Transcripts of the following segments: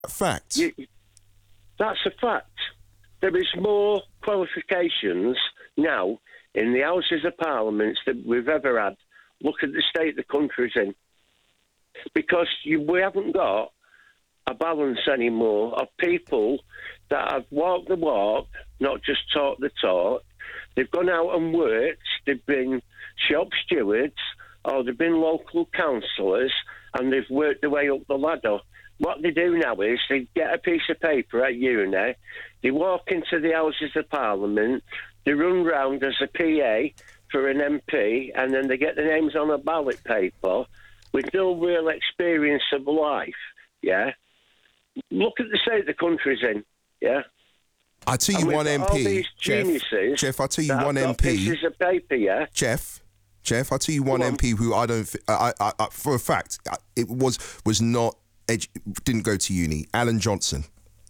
Fact. That's a fact. There is more qualifications now in the Houses of Parliament than we've ever had. Look at the state the country's in. Because we haven't got a balance anymore of people that have walked the walk, not just talked the talk. They've gone out and worked. They've been shop stewards or they've been local councillors and they've worked their way up the ladder. What they do now is they get a piece of paper at uni, they walk into the Houses of Parliament, they run round as a PA for an MP, and then they get their names on a ballot paper with no real experience of life, yeah? Look at the state the country's in, yeah? I tell you one MP, Jeff, I tell you one MP. Pieces of paper, yeah? Jeff, I tell you one MP who I don't, for a fact, it was not, didn't go to uni, Alan Johnson.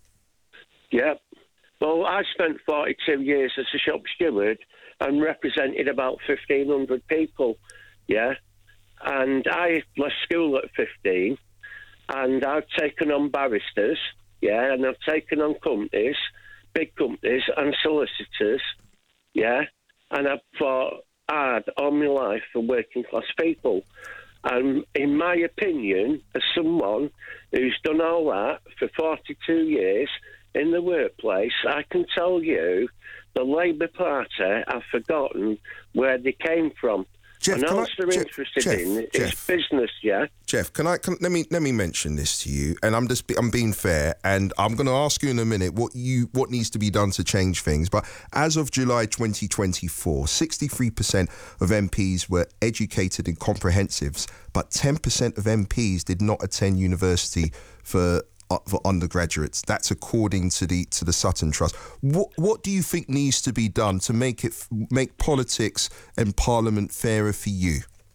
Yeah. Well, I spent 42 years as a shop steward and represented about 1,500 people, yeah? And I left school at 15, and I've taken on barristers, yeah, and I've taken on companies, big companies and solicitors, yeah, and I've fought hard all my life for working class people. And in my opinion, as someone who's done all that for 42 years in the workplace, I can tell you the Labour Party have forgotten where they came from. Jeff, and all they're interested in is business, yeah? Jeff, let me mention this to you, and I'm being fair, and I'm going to ask you in a minute what needs to be done to change things. But as of July 2024, 63% of MPs were educated in comprehensives, but 10% of MPs did not attend university for undergraduates. That's according to the Sutton Trust. What do you think needs to be done to make politics and Parliament fairer for you?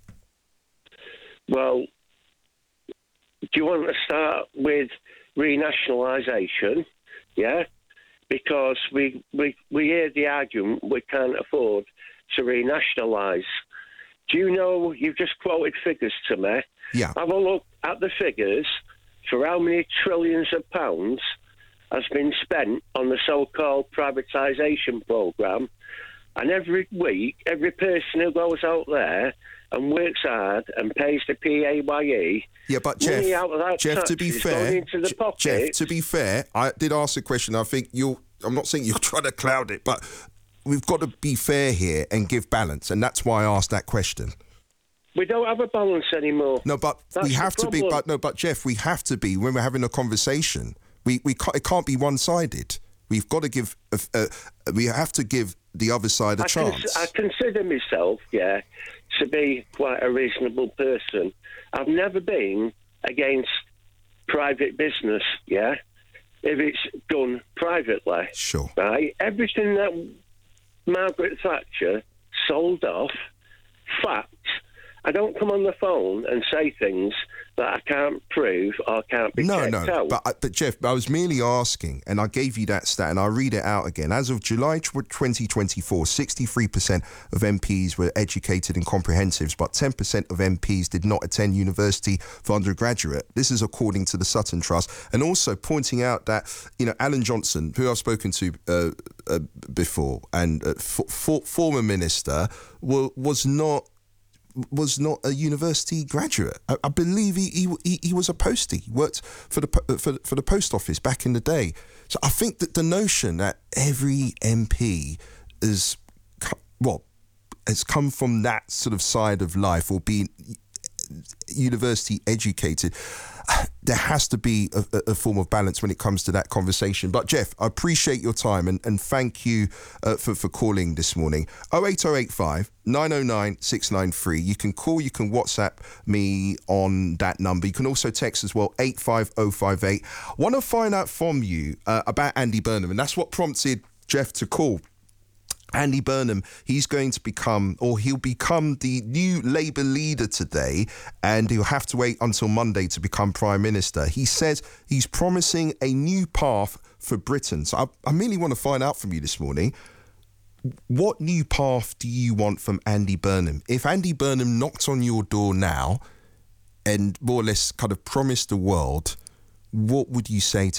Well, do you want to start with renationalisation? Yeah, because we hear the argument we can't afford to renationalise. Do you know, you've just quoted figures to me. Yeah. Have a look at the figures for how many trillions of pounds has been spent on the so-called privatisation programme. And every week, every person who goes out there and works hard and pays the PAYE, yeah, but money out of that Jeff, tax to be is fair, going into the pocket. Jeff, to be fair, I did ask a question. I think I'm not saying you're trying to cloud it, but we've got to be fair here and give balance, and that's why I asked that question. We don't have a balance anymore. No, but that's we have to be. But Jeff, we have to be when we're having a conversation. We can't. It can't be one-sided. We've got to give. We have to give the other side a chance. I consider myself, yeah, to be quite a reasonable person. I've never been against private business, yeah, if it's done privately. Sure. Right? Everything that Margaret Thatcher sold off, fact. I don't come on the phone and say things that I can't prove or can't be checked out. But Jeff, I was merely asking, and I gave you that stat, and I'll read it out again. As of July 2024, 63% of MPs were educated in comprehensives, but 10% of MPs did not attend university for undergraduate. This is according to the Sutton Trust, and also pointing out that Alan Johnson, who I've spoken to before, and former minister, was not a university graduate. I believe he was a postie. He worked for the post office back in the day. So I think that the notion that every MP has come from that sort of side of life or being university educated, there has to be a form of balance when it comes to that conversation. But Jeff, I appreciate your time and thank you for calling this morning. 08085 909 693. You can call, you can WhatsApp me on that number. You can also text as well, 85058. I want to find out from you about Andy Burnham, and that's what prompted Jeff to call. Andy Burnham, he'll become the new Labour leader today, and he'll have to wait until Monday to become Prime Minister. He says he's promising a new path for Britain. So I merely want to find out from you this morning, what new path do you want from Andy Burnham? If Andy Burnham knocked on your door now and more or less kind of promised the world, what would you say